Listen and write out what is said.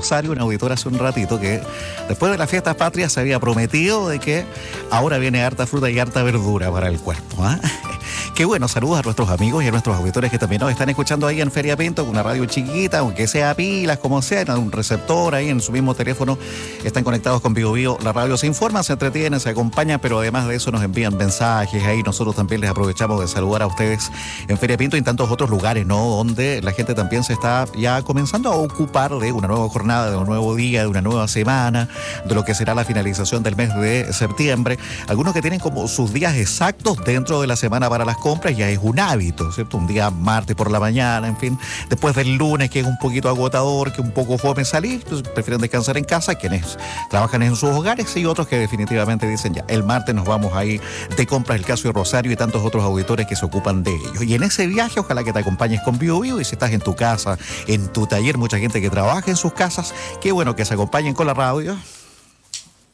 Rosario, un auditor hace un ratito, que después de las fiestas patrias se había prometido de que ahora viene harta fruta y harta verdura para el cuerpo, ¿ah? Qué bueno, saludos a nuestros amigos y a nuestros auditores que también nos están escuchando ahí en Feria Pinto, con una radio chiquita, aunque sea pilas, como sea, en un receptor ahí en su mismo teléfono, están conectados con Bio Bio. La radio se informa, se entretiene, se acompaña, pero además de eso nos envían mensajes ahí. Nosotros también les aprovechamos de saludar a ustedes en Feria Pinto y en tantos otros lugares, ¿no? Donde la gente también se está ya comenzando a ocupar de una nueva jornada, de un nuevo día, de una nueva semana, de lo que será la finalización del mes de septiembre. Algunos que tienen como sus días exactos dentro de la semana para las compras, ya es un hábito, ¿cierto? Un día martes por la mañana, en fin, después del lunes, que es un poquito agotador, que un poco fome salir, pues prefieren descansar en casa, quienes trabajan en sus hogares, y otros que definitivamente dicen ya, el martes nos vamos a ir de compras, el caso de Rosario y tantos otros auditores que se ocupan de ello. Y en ese viaje, ojalá que te acompañes con Bio Bio, y si estás en tu casa, en tu taller, mucha gente que trabaja en sus casas, qué bueno que se acompañen con la radio.